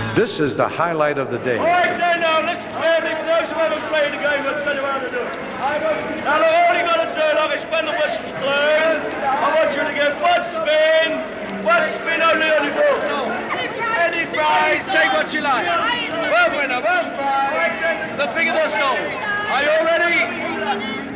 This is the highlight of the day. All right, then, now, listen carefully. For those who haven't played the game, let's tell you how to do it. Now, look, all you got to do, like, is spin the whistle through. I want you to get one spin only on the ball. Any prize, take what you like. One winner, one prize. The bigger the song. Are you all ready?